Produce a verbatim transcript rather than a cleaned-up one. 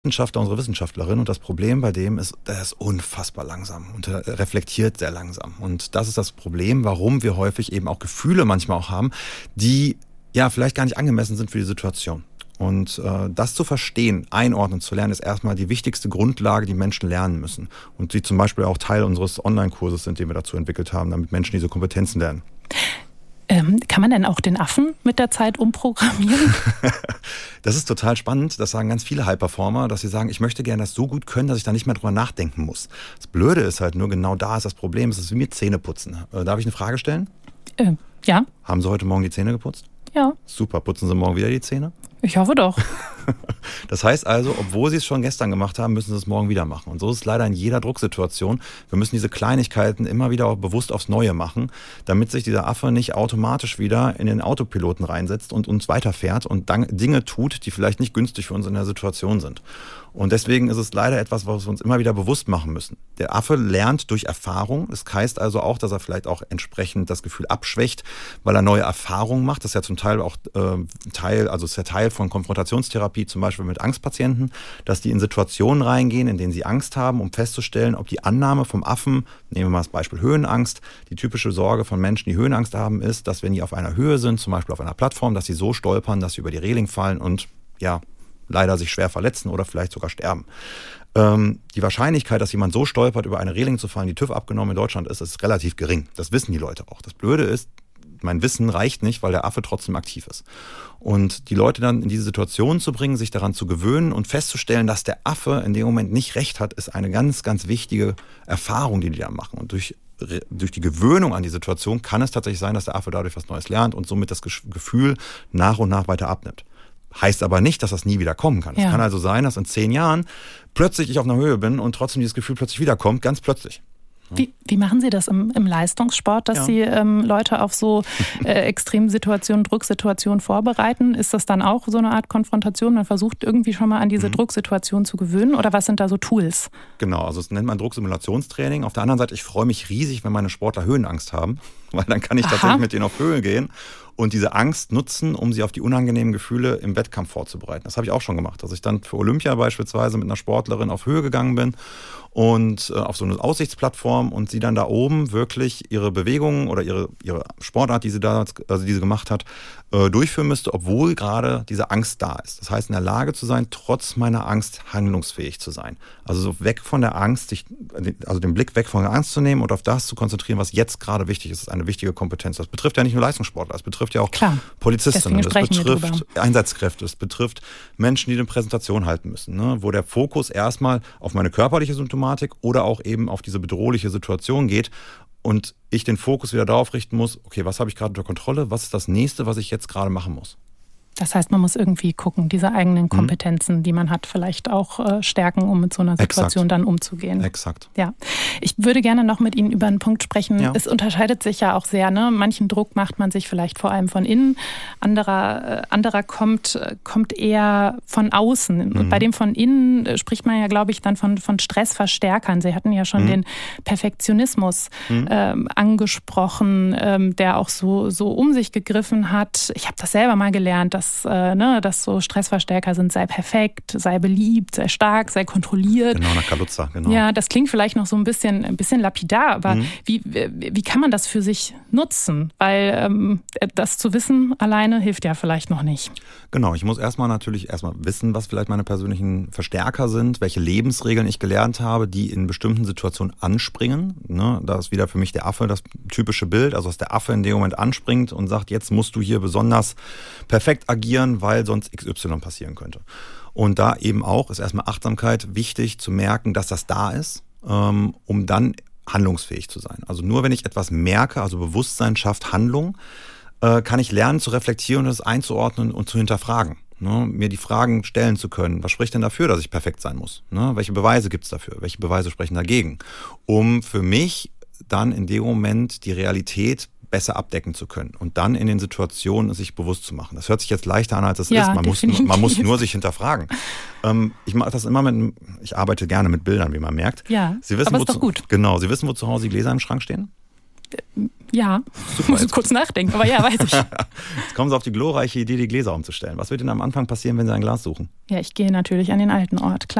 Wissenschaftler, unsere Wissenschaftlerin, und das Problem bei dem ist, der ist unfassbar langsam und er reflektiert sehr langsam. Und das ist das Problem, warum wir häufig eben auch Gefühle manchmal auch haben, die ja vielleicht gar nicht angemessen sind für die Situation. Und äh, das zu verstehen, einordnen zu lernen, ist erstmal die wichtigste Grundlage, die Menschen lernen müssen. Und die zum Beispiel auch Teil unseres Online-Kurses sind, den wir dazu entwickelt haben, damit Menschen diese Kompetenzen lernen. Ähm, kann man denn auch den Affen mit der Zeit umprogrammieren? Das ist total spannend. Das sagen ganz viele High-Performer, dass sie sagen, ich möchte gerne das so gut können, dass ich da nicht mehr drüber nachdenken muss. Das Blöde ist halt nur, genau da ist das Problem. Es ist wie mit Zähneputzen. Äh, darf ich eine Frage stellen? Äh, ja. Haben Sie heute Morgen die Zähne geputzt? Ja. Super. Putzen Sie morgen wieder die Zähne? Ich hoffe doch. Das heißt also, obwohl Sie es schon gestern gemacht haben, müssen Sie es morgen wieder machen. Und so ist es leider in jeder Drucksituation. Wir müssen diese Kleinigkeiten immer wieder auch bewusst aufs Neue machen, damit sich dieser Affe nicht automatisch wieder in den Autopiloten reinsetzt und uns weiterfährt und dann Dinge tut, die vielleicht nicht günstig für uns in der Situation sind. Und deswegen ist es leider etwas, was wir uns immer wieder bewusst machen müssen. Der Affe lernt durch Erfahrung. Das heißt also auch, dass er vielleicht auch entsprechend das Gefühl abschwächt, weil er neue Erfahrungen macht. Das ist ja zum Teil auch äh, Teil, also ist ja Teil von Konfrontationstherapie, zum Beispiel mit Angstpatienten, dass die in Situationen reingehen, in denen sie Angst haben, um festzustellen, ob die Annahme vom Affen, nehmen wir mal das Beispiel Höhenangst, die typische Sorge von Menschen, die Höhenangst haben, ist, dass wenn die auf einer Höhe sind, zum Beispiel auf einer Plattform, dass sie so stolpern, dass sie über die Reling fallen und ja, leider sich schwer verletzen oder vielleicht sogar sterben. Ähm, die Wahrscheinlichkeit, dass jemand so stolpert, über eine Reling zu fallen, die TÜV abgenommen in Deutschland ist, ist relativ gering. Das wissen die Leute auch. Das Blöde ist, mein Wissen reicht nicht, weil der Affe trotzdem aktiv ist. Und die Leute dann in diese Situation zu bringen, sich daran zu gewöhnen und festzustellen, dass der Affe in dem Moment nicht recht hat, ist eine ganz, ganz wichtige Erfahrung, die die da machen. Und durch durch die Gewöhnung an die Situation kann es tatsächlich sein, dass der Affe dadurch was Neues lernt und somit das Gefühl nach und nach weiter abnimmt. Heißt aber nicht, dass das nie wieder kommen kann. Es Ja. kann also sein, dass in zehn Jahren plötzlich ich auf einer Höhe bin und trotzdem dieses Gefühl plötzlich wiederkommt, ganz plötzlich. Wie, wie machen Sie das im, im Leistungssport, dass Ja. Sie ähm, Leute auf so äh, Extremsituationen, Drucksituationen vorbereiten? Ist das dann auch so eine Art Konfrontation? Man versucht irgendwie schon mal an diese Mhm. Drucksituation zu gewöhnen? Oder was sind da so Tools? Genau, also das nennt man Drucksimulationstraining. Auf der anderen Seite, ich freue mich riesig, wenn meine Sportler Höhenangst haben, weil dann kann ich Aha. tatsächlich mit denen auf Höhe gehen und diese Angst nutzen, um sie auf die unangenehmen Gefühle im Wettkampf vorzubereiten. Das habe ich auch schon gemacht, dass ich dann für Olympia beispielsweise mit einer Sportlerin auf Höhe gegangen bin und äh, auf so eine Aussichtsplattform und sie dann da oben wirklich ihre Bewegungen oder ihre, ihre Sportart, die sie da, also die sie gemacht hat, äh, durchführen müsste, obwohl gerade diese Angst da ist. Das heißt, in der Lage zu sein, trotz meiner Angst handlungsfähig zu sein. Also so weg von der Angst, sich, also den Blick weg von der Angst zu nehmen und auf das zu konzentrieren, was jetzt gerade wichtig ist. Das ist eine wichtige Kompetenz. Das betrifft ja nicht nur Leistungssportler, es betrifft ja auch Klar. Polizistinnen, Deswegen das sprechen wir betrifft drüber. Einsatzkräfte, es betrifft Menschen, die eine Präsentation halten müssen, ne? Wo der Fokus erstmal auf meine körperliche Symptomatik oder auch eben auf diese bedrohliche Situation geht und ich den Fokus wieder darauf richten muss, okay, was habe ich gerade unter Kontrolle, was ist das Nächste, was ich jetzt gerade machen muss? Das heißt, man muss irgendwie gucken, diese eigenen Kompetenzen, mhm. die man hat, vielleicht auch äh, stärken, um mit so einer Situation Exakt. dann umzugehen. Exakt. Ja, ich würde gerne noch mit Ihnen über einen Punkt sprechen. Ja. Es unterscheidet sich ja auch sehr. Ne? Manchen Druck macht man sich vielleicht vor allem von innen, anderer, äh, anderer kommt, äh, kommt eher von außen. Mhm. Und bei dem von innen äh, spricht man ja, glaube ich, dann von, von Stressverstärkern. Sie hatten ja schon Mhm. den Perfektionismus Mhm. ähm, angesprochen, ähm, der auch so, so um sich gegriffen hat. Ich habe das selber mal gelernt, dass Dass, äh, ne, dass so Stressverstärker sind, sei perfekt, sei beliebt, sei stark, sei kontrolliert. Genau, nach Kaluza, genau. Ja, das klingt vielleicht noch so ein bisschen, ein bisschen lapidar, aber Mhm. wie, wie kann man das für sich nutzen? Weil ähm, das zu wissen alleine hilft ja vielleicht noch nicht. Genau, ich muss erstmal natürlich erstmal wissen, was vielleicht meine persönlichen Verstärker sind, welche Lebensregeln ich gelernt habe, die in bestimmten Situationen anspringen. Ne, da ist wieder für mich der Affe das typische Bild, also dass der Affe in dem Moment anspringt und sagt, jetzt musst du hier besonders perfekt agieren, weil sonst X Y passieren könnte. Und da eben auch ist erstmal Achtsamkeit wichtig zu merken, dass das da ist, ähm, um dann handlungsfähig zu sein. Also nur wenn ich etwas merke, also Bewusstsein schafft Handlung, äh, kann ich lernen zu reflektieren und es einzuordnen und zu hinterfragen. Ne, mir die Fragen stellen zu können, was spricht denn dafür, dass ich perfekt sein muss? Ne, welche Beweise gibt es dafür? Welche Beweise sprechen dagegen? Um für mich dann in dem Moment die Realität besser abdecken zu können und dann in den Situationen sich bewusst zu machen. Das hört sich jetzt leichter an, als es Ja, ist. Man muss, definitiv. man muss nur sich hinterfragen. Ähm, ich mache das immer mit, ich arbeite gerne mit Bildern, wie man merkt. Ja, Sie wissen, aber wo ist doch zu, gut. Genau, Sie wissen, wo zu Hause die Gläser im Schrank stehen? Ja, super, muss ich kurz nachdenken, aber ja, weiß ich. Jetzt kommen Sie auf die glorreiche Idee, die Gläser umzustellen. Was wird Ihnen am Anfang passieren, wenn Sie ein Glas suchen? Ja, ich gehe natürlich an den alten Ort, klar.